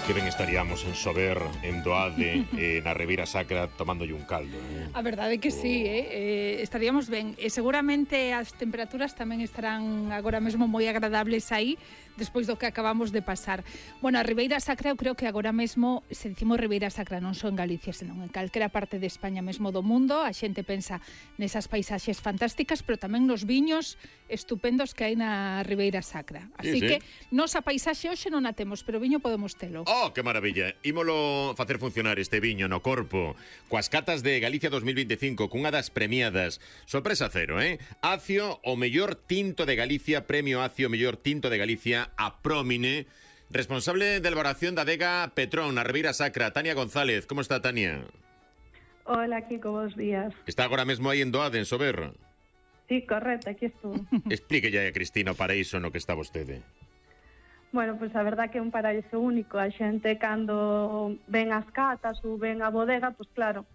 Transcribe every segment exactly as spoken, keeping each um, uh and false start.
Que ben estaríamos en Sober, en Doade, eh, na Ribeira Sacra, tomándolle un caldo. Eh? A verdade é que oh. sí, eh? eh, estaríamos ben. E seguramente as temperaturas tamén estarán agora mesmo moi agradables aí, despois do que acabamos de pasar. Bueno, a Ribeira Sacra, eu creo que agora mesmo, se dicimos Ribeira Sacra, non só en Galicia, senón en calquera parte de España mesmo do mundo, a xente pensa nesas paisaxes fantásticas, pero tamén nos viños estupendos que hai na Ribeira Sacra. Así sí, sí. que, nosa paisaxe hoxe non a temos, pero viño podemos telo. Oh, que maravilla. Ímolo facer funcionar este viño no corpo coas catas de Galicia dos mil veinticinco, cunha das premiadas. Sorpresa cero, eh? Acio, o mellor tinto de Galicia, premio Acio, o mellor tinto de Galicia, a Prómine. Responsable de elaboración da adega Petrón, na Ribeira Sacra, Tania González. Como está, Tania? Hola, Kiko, bons días. Está agora mesmo aí en Doade, en Sober? Sí, correcto, aquí estou. Explíquelle a Cristina o paraíso no que está vostede. Bueno, pois pues a verdad que é un paraíso único. A xente cando ven as catas ou ven a bodega, pois pues claro,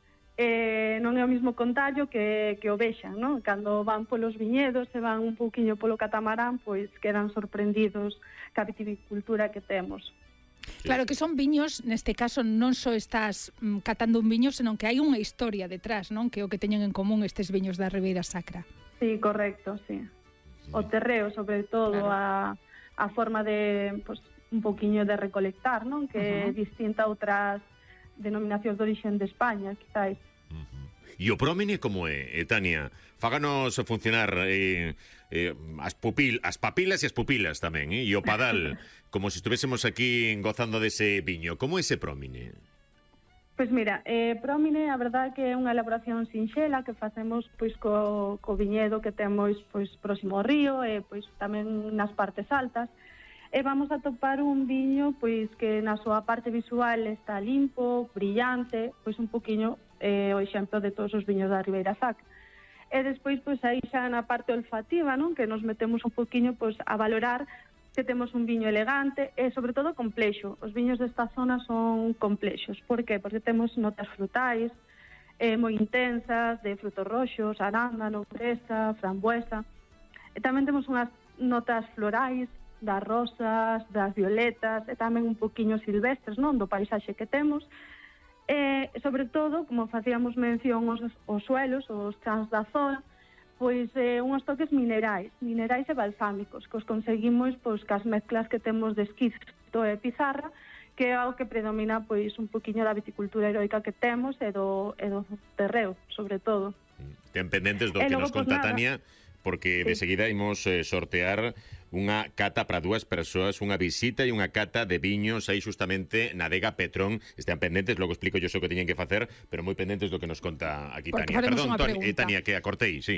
eh, non é o mismo contallo que, que o vexan, non? Cando van polos viñedos e van un pouquiño polo catamarán, pois quedan sorprendidos ca viticultura que temos. Claro que son viños, neste caso non só estás mm, catando un viño, senón que hai unha historia detrás, non? Que é o que teñen en común estes viños da Ribeira Sacra. Sí, correcto, sí. O terreo, sobre todo, claro. a... a forma de, pues, un poquinho de recolectar, non? Que uh-huh. é distinta a outras denominacións de origen de España, quizáis. Uh-huh. E o Prómine como é, eh, Tania? Fáganos funcionar eh, eh, as, pupil, as papilas e as pupilas tamén, eh? E o padal, como se estuvésemos aquí gozando dese viño. Como é ese Prómine? Pois mira, eh, Prómine, a verdade que é unha elaboración sinxela que facemos pois co, co viñedo que temos pois próximo ao río e pois tamén nas partes altas. E vamos a topar un viño pois que na súa parte visual está limpo, brillante, pois un poquiño eh, o exemplo de todos os viños da Ribeira Sacra. E despois pois aí xa na parte olfativa, non? Que nos metemos un poquiño pois a valorar que temos un viño elegante e, sobre todo, complexo. Os viños desta zona son complexos. Por qué? Porque temos notas frutais eh, moi intensas, de frutos roxos, arándano, fresa, frambuesa. E tamén temos unhas notas florais, das rosas, das violetas, e tamén un poquinho silvestres, non? Do paisaxe que temos. E, sobre todo, como facíamos mención os, os suelos, os chans da zona, pois eh, unhos toques minerais, minerais e balsámicos, que os conseguimos pois cas mezclas que temos de esquisto e pizarra, que é algo que predomina pois un poquinho da viticultura heroica que temos e do, e do terreo, sobre todo. Ten pendentes do e que logo, nos conta pues, Tania, porque sí. de seguida imos eh, sortear unha cata para dúas persoas, unha visita e unha cata de viños aí justamente na adega Petrón. Estean pendentes, logo explico yo o que teñen que facer, pero moi pendentes do que nos conta aquí porque Tania. Perdón, Toni, eh, Tania, que acortei, sí.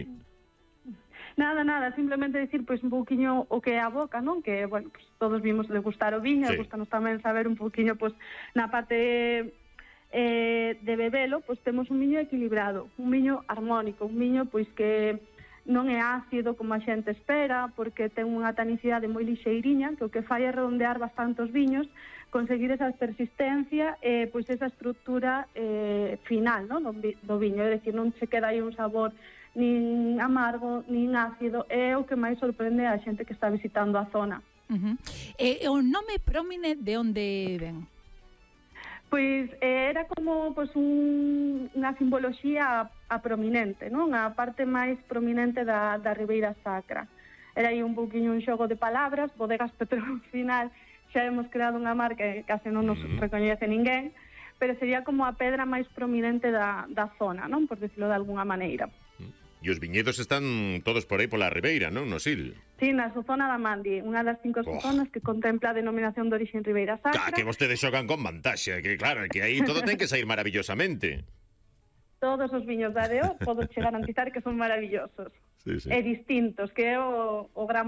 Nada, nada, simplemente decir pois un pouquiño o que é a boca, non? Que, bueno, pues, todos vimos de gustar o viño, sí. Gustanos tamén saber un pouquiño, pois, na parte eh, de bebelo, pois temos un viño equilibrado, un viño armónico, un viño, pois, que non é ácido como a xente espera, porque ten unha tanicidade moi lixeiriña, que o que fai é redondear bastante os viños, conseguir esa persistencia e, pois, esa estructura eh, final, non? Do, do viño, é dicir, non se queda aí un sabor nin amargo, nin ácido, é o que máis sorprende a xente que está visitando a zona. Uh-huh. E o nome Prómine de onde ven? Pois eh, era como pois, un, unha simboloxía a, a prominente, non? A parte máis prominente da, da Ribeira Sacra. Era aí un pouquiño un xogo de palabras, Bodegas Petrón final, xa hemos creado unha marca que case non nos mm. recoñece ninguén, pero sería como a pedra máis prominente da, da zona, non? Por decirlo de alguna maneira. E os viñedos están todos por aí pola Ribeira, non? No Sil. Sí, na zona da Mandi, unha das cinco oh. zonas que contempla a denominación de origen Ribeira Sacra. Cá, que vostedes xogan con vantaxe, que claro, que aí todo ten que sair maravillosamente. Todos os viños da A D O podo che garantizar que son maravillosos. Sí, sí. E distintos, que é o, o gran